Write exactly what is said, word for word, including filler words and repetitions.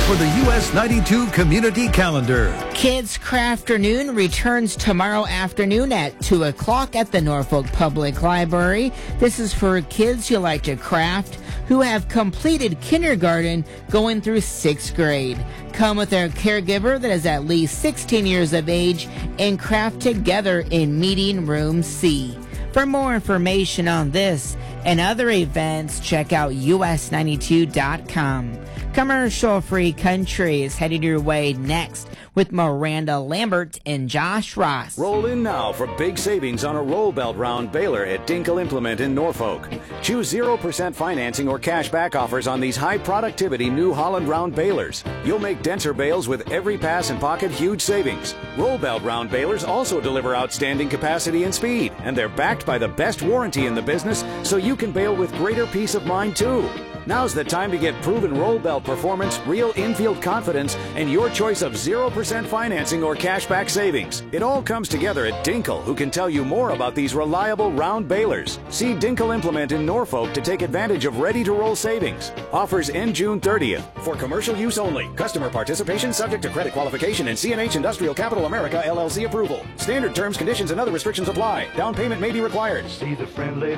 for the U S ninety-two Community Calendar. Kids Crafternoon returns tomorrow afternoon at two o'clock at the Norfolk Public Library. This is for kids who like to craft, who have completed kindergarten going through sixth grade. Come with their caregiver that is at least sixteen years of age and craft together in Meeting Room C. For more information on this and other events, check out U S ninety-two dot com. Commercial-free country is headed your way next with Miranda Lambert and Josh Ross. Roll in now for big savings on a roll belt round baler at Dinkle Implement in Norfolk. Choose zero percent financing or cash back offers on these high-productivity New Holland round balers. You'll make denser bales with every pass and pocket huge savings. Roll belt round balers also deliver outstanding capacity and speed, and they're backed by the best warranty in the business, so you can bale with greater peace of mind too. Now's the time to get proven roll belt performance, real infield confidence, and your choice of zero percent financing or cashback savings. It all comes together at Dinkle, who can tell you more about these reliable round balers. See Dinkle Implement in Norfolk to take advantage of ready-to-roll savings. Offers end June thirtieth. For commercial use only. Customer participation subject to credit qualification and C and H Industrial Capital America L L C approval. Standard terms, conditions, and other restrictions apply. Down payment may be required. See the friendly